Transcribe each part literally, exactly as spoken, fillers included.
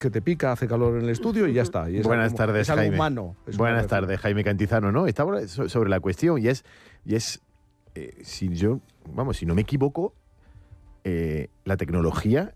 que te pica, hace calor en el estudio y ya está. Y es Buenas algo, tardes, es algo Jaime. humano. Es Buenas tardes, Jaime Cantizano, ¿no? Estaba sobre la cuestión y es, y es eh, si yo, vamos, si no me equivoco, eh, la tecnología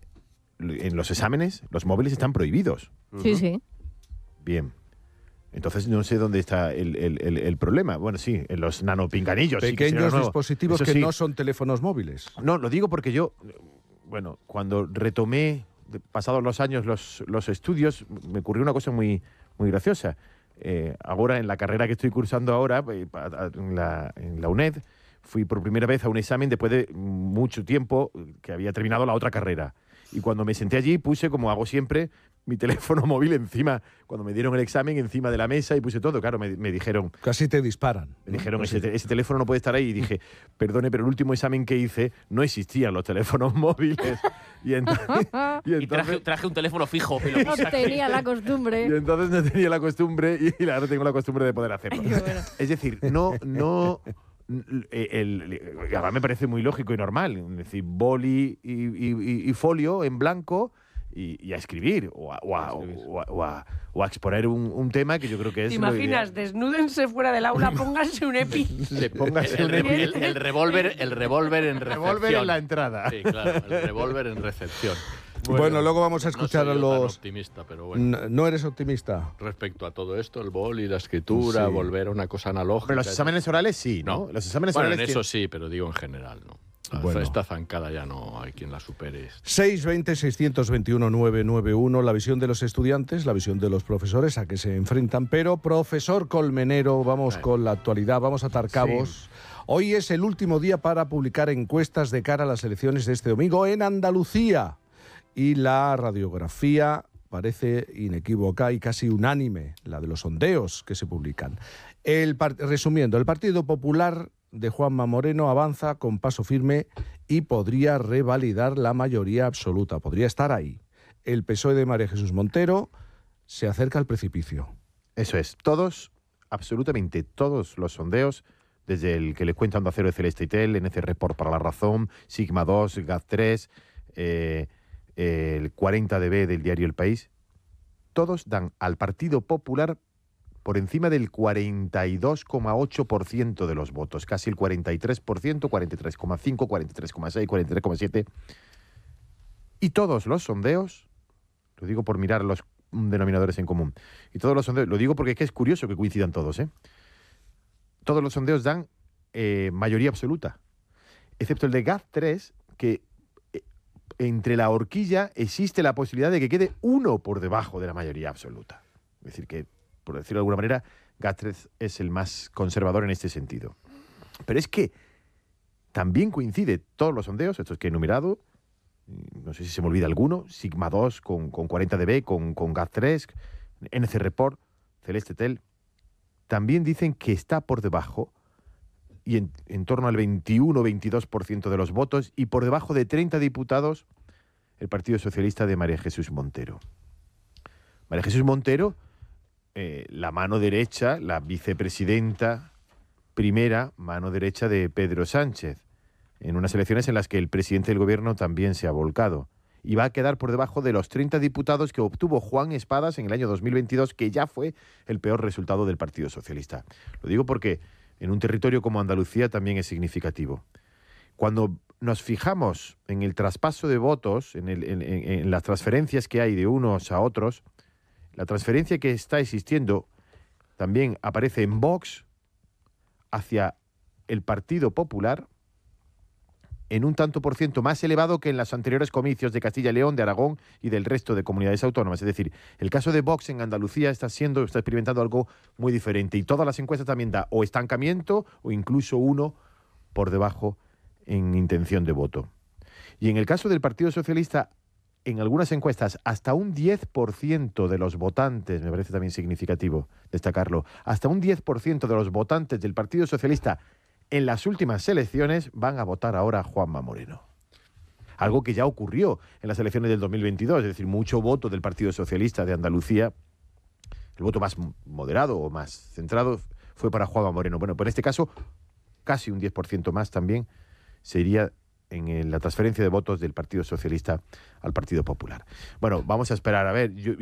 en los exámenes, los móviles están prohibidos. Sí, uh-huh. sí. Bien. Entonces no sé dónde está el, el, el, el problema. Bueno, sí, en los nanopinganillos. Pequeños sí, dispositivos que sí. no son teléfonos móviles. No, lo digo porque yo, bueno, cuando retomé, pasados los años, los, los estudios, me ocurrió una cosa muy, muy graciosa. Eh, ahora, en la carrera que estoy cursando ahora, eh, en, la, en la UNED, fui por primera vez a un examen después de mucho tiempo que había terminado la otra carrera. Y cuando me senté allí, puse, como hago siempre, mi teléfono móvil encima, cuando me dieron el examen, encima de la mesa y puse todo. Claro, me, me dijeron... Casi te disparan. Me dijeron, ese, ese teléfono no puede estar ahí. Y dije, perdone, pero el último examen que hice no existían los teléfonos móviles. Y, entonces, y, entonces, y traje, traje un teléfono fijo. Y no tenía la costumbre. Y entonces no tenía la costumbre y ahora tengo la costumbre de poder hacerlo. Ay, bueno. Es decir, no... no El, el, el, además me parece muy lógico y normal, es decir, boli y, y, y folio en blanco y, y a escribir o a, o, a, o, a, o, a, o a exponer un, un tema que yo creo que es... ¿Te imaginas? Desnúdense fuera del aula, pónganse un EPI. Pónganse el, un EPI. El, el revólver el revólver en recepción. Revólver en la entrada. Sí, claro, el revólver en recepción. Bueno, bueno, luego vamos a escuchar no soy a yo los... tan optimista, pero bueno. No, no eres optimista. Respecto a todo esto, el boli, la escritura, sí. volver a una cosa analógica... Pero los exámenes orales sí, ¿no? no. Los exámenes bueno, orales en eso tienen... sí, pero digo en general, ¿no? Bueno. Esta zancada ya no hay quien la supere. seis veinte, seiscientos veintiuno, novecientos noventa y uno, la visión de los estudiantes, la visión de los profesores, a qué se enfrentan. Pero, profesor Colmenero, vamos bueno. con la actualidad, vamos a atar cabos. Sí. Hoy es el último día para publicar encuestas de cara a las elecciones de este domingo en Andalucía. Y la radiografía parece inequívoca y casi unánime, la de los sondeos que se publican. El part... Resumiendo, el Partido Popular de Juanma Moreno avanza con paso firme y podría revalidar la mayoría absoluta, podría estar ahí. El P S O E de María Jesús Montero se acerca al precipicio. Eso es, todos, absolutamente todos los sondeos, desde el que les cuenta Onda Cero de Celeste y Tel, N C Report para La Razón, Sigma dos, G A Z tres, eh, el cuarenta D B del diario El País, todos dan al Partido Popular por encima del cuarenta y dos coma ocho por ciento de los votos, casi el cuarenta y tres por ciento, cuarenta y tres coma cinco, cuarenta y tres coma seis, cuarenta y tres coma siete. Y todos los sondeos, lo digo por mirar los denominadores en común, y todos los sondeos, lo digo porque es que es curioso que coincidan todos, ¿eh? Todos los sondeos dan eh, mayoría absoluta, excepto el de G A Z tres, que eh, entre la horquilla existe la posibilidad de que quede uno por debajo de la mayoría absoluta. Es decir, que por decirlo de alguna manera, G A Z tres es el más conservador en este sentido. Pero es que también coincide todos los sondeos, estos que he enumerado, no sé si se me olvida alguno, Sigma dos con, con cuarenta D B, con, con G A Z tres, N C Report, Celeste Tel, también dicen que está por debajo, y en, en torno al veintiuno a veintidós por ciento de los votos, y por debajo de treinta diputados, el Partido Socialista de María Jesús Montero. María Jesús Montero, Eh, la mano derecha, la vicepresidenta primera, mano derecha de Pedro Sánchez, en unas elecciones en las que el presidente del gobierno también se ha volcado. Y va a quedar por debajo de los treinta diputados que obtuvo Juan Espadas en el año dos mil veintidós, que ya fue el peor resultado del Partido Socialista. Lo digo porque en un territorio como Andalucía también es significativo. Cuando nos fijamos en el traspaso de votos, en, el, en, en, en las transferencias que hay de unos a otros, la transferencia que está existiendo también aparece en Vox hacia el Partido Popular en un tanto por ciento más elevado que en los anteriores comicios de Castilla y León, de Aragón y del resto de comunidades autónomas. Es decir, el caso de Vox en Andalucía está siendo, está experimentando algo muy diferente, y todas las encuestas también da o estancamiento o incluso uno por debajo en intención de voto. Y en el caso del Partido Socialista, en algunas encuestas, hasta un diez por ciento de los votantes, me parece también significativo destacarlo, hasta un diez por ciento de los votantes del Partido Socialista en las últimas elecciones van a votar ahora a Juanma Moreno. Algo que ya ocurrió en las elecciones del dos mil veintidós, es decir, mucho voto del Partido Socialista de Andalucía, el voto más moderado o más centrado fue para Juanma Moreno. Bueno, pues en este caso, casi un diez por ciento más también sería en la transferencia de votos del Partido Socialista al Partido Popular. Bueno, vamos a esperar a ver. Yo,